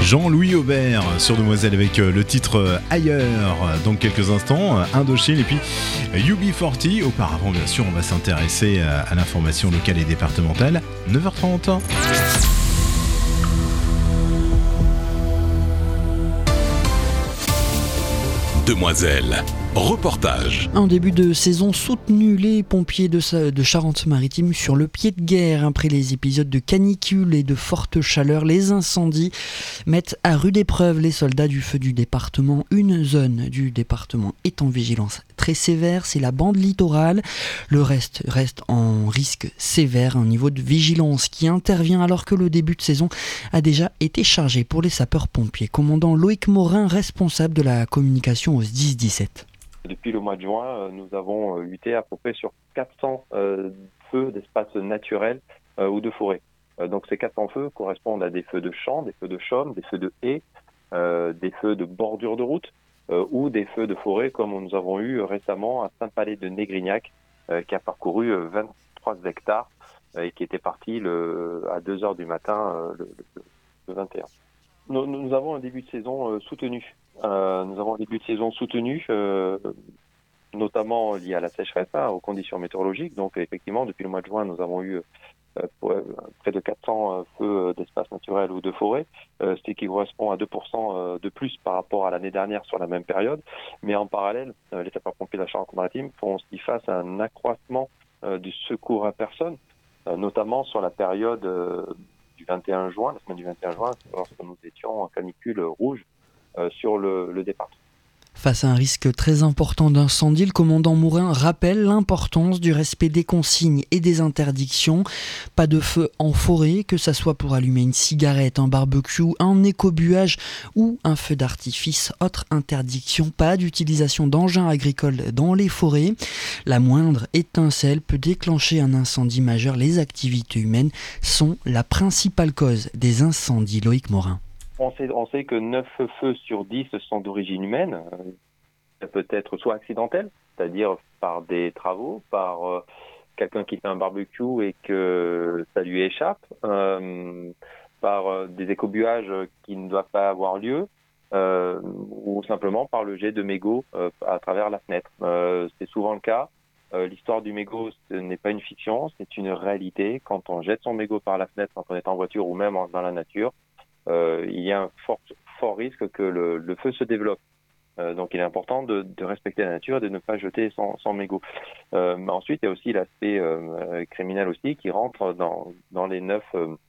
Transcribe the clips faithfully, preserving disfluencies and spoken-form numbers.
Jean-Louis Aubert sur Demoiselle avec le titre Ailleurs dans quelques instants, Indochine et puis U B quarante. Auparavant bien sûr on va s'intéresser à l'information locale et départementale, neuf heures trente. Demoiselle, reportage. En début de saison soutenu, les pompiers de, de Charente-Maritime sur le pied de guerre. Après les épisodes de canicule et de forte chaleur, les incendies mettent à rude épreuve les soldats du feu du département. Une zone du département est en vigilance très sévère, c'est la bande littorale. Le reste reste en risque sévère, un niveau de vigilance qui intervient alors que le début de saison a déjà été chargé pour les sapeurs-pompiers. Commandant Loïc Morin, responsable de la communication au S dix dix-sept. Depuis le mois de juin, nous avons lutté à peu près sur quatre cents euh, feux d'espaces naturels euh, ou de forêt. Euh, donc ces quatre cents feux correspondent à des feux de champs, des feux de chaume, des feux de haies, euh, des feux de bordure de route euh, ou des feux de forêt comme nous avons eu récemment à Saint-Palais de Négrignac euh, qui a parcouru vingt-trois hectares euh, et qui était parti le, à deux heures du matin euh, le, le, le vingt et un. Nous, nous avons un début de saison euh, soutenu. Euh, nous avons un début de saison soutenu, euh, notamment lié à la sécheresse, hein, aux conditions météorologiques. Donc effectivement, depuis le mois de juin, nous avons eu euh, pour, euh, près de quatre cents euh, feux d'espaces naturels ou de forêt, euh, ce qui correspond à deux pour cent de plus par rapport à l'année dernière sur la même période. Mais en parallèle, euh, les sapeurs-pompiers de la Charente-Maritime font aussi face à un accroissement euh, du secours à personne, euh, notamment sur la période euh, du vingt et un juin, la semaine du vingt et un juin, lorsque nous étions en canicule rouge euh, sur le, le départ. Face à un risque très important d'incendie, le commandant Morin rappelle l'importance du respect des consignes et des interdictions. Pas de feu en forêt, que ça soit pour allumer une cigarette, un barbecue, un écobuage ou un feu d'artifice. Autre interdiction, pas d'utilisation d'engins agricoles dans les forêts. La moindre étincelle peut déclencher un incendie majeur. Les activités humaines sont la principale cause des incendies. Loïc Morin. On sait, on sait que neuf feux sur dix sont d'origine humaine. Ça peut être soit accidentel, c'est-à-dire par des travaux, par euh, quelqu'un qui fait un barbecue et que ça lui échappe, euh, par euh, des écobuages qui ne doivent pas avoir lieu, euh, ou simplement par le jet de mégots euh, à travers la fenêtre. Euh, c'est souvent le cas. Euh, l'histoire du mégot, ce n'est pas une fiction, c'est une réalité. Quand on jette son mégot par la fenêtre, quand on est en voiture ou même en, dans la nature, Euh, il y a un fort, fort risque que le, le feu se développe. Euh, donc il est important de, de respecter la nature et de ne pas jeter son, son mégot. Euh, mais ensuite, il y a aussi l'aspect euh, criminel aussi qui rentre dans, dans les neuf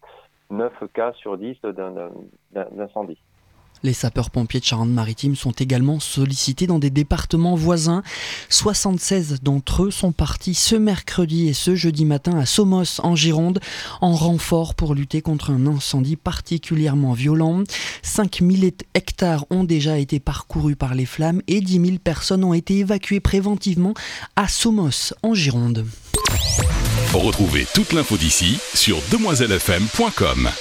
cas sur dix d'un, d'un, d'incendie. Les sapeurs-pompiers de Charente-Maritime sont également sollicités dans des départements voisins. soixante-seize d'entre eux sont partis ce mercredi et ce jeudi matin à Somos en Gironde en renfort pour lutter contre un incendie particulièrement violent. cinq mille hectares ont déjà été parcourus par les flammes et dix mille personnes ont été évacuées préventivement à Somos en Gironde. Retrouvez toute l'info d'ici sur demoiselle f m point com.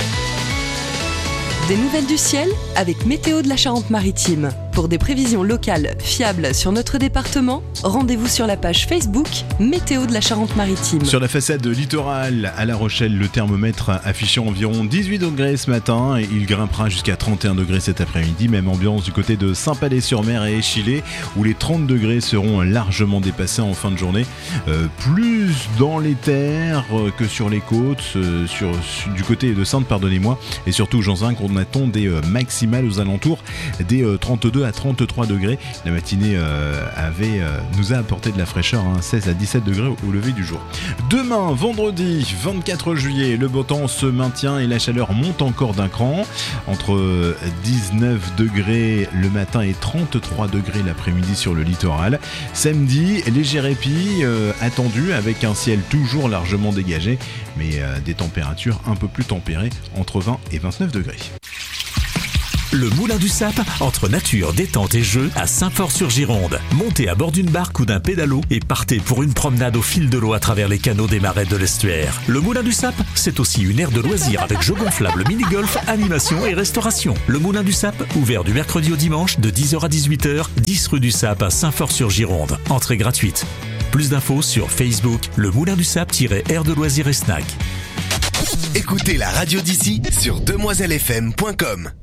Des nouvelles du ciel avec Météo de la Charente-Maritime. Pour des prévisions locales fiables sur notre département, rendez-vous sur la page Facebook Météo de la Charente-Maritime. Sur la façade littorale à La Rochelle, le thermomètre affichant environ dix-huit degrés ce matin et il grimpera jusqu'à trente et un degrés cet après-midi. Même ambiance du côté de Saint-Palais-sur-Mer et Échillé où les trente degrés seront largement dépassés en fin de journée. Euh, plus dans les terres que sur les côtes, euh, sur, sur, du côté de Sainte, pardonnez-moi, et surtout Jean cinq, on attend des euh, maximales aux alentours des euh, trente-deux à trente-trois degrés. La matinée euh, avait, euh, nous a apporté de la fraîcheur, hein, seize à dix-sept degrés au, au lever du jour. Demain, vendredi vingt-quatre juillet, le beau temps se maintient et la chaleur monte encore d'un cran. Entre dix-neuf degrés le matin et trente-trois degrés l'après-midi sur le littoral. Samedi, léger répit euh, attendu avec un ciel toujours largement dégagé, mais euh, des températures un peu plus tempérées, entre vingt et vingt-neuf degrés. Le Moulin du Sap, entre nature, détente et jeu, à Saint-Fort-sur-Gironde. Montez à bord d'une barque ou d'un pédalo et partez pour une promenade au fil de l'eau à travers les canaux des marais de l'estuaire. Le Moulin du Sap, c'est aussi une aire de loisirs avec jeux gonflables, mini-golf, animation et restauration. Le Moulin du Sap, ouvert du mercredi au dimanche de dix heures à dix-huit heures, dix rue du Sap à Saint-Fort-sur-Gironde. Entrée gratuite. Plus d'infos sur Facebook, le Moulin du Sap-aire de loisirs et snack. Écoutez la radio d'ici sur demoiselle f m point com.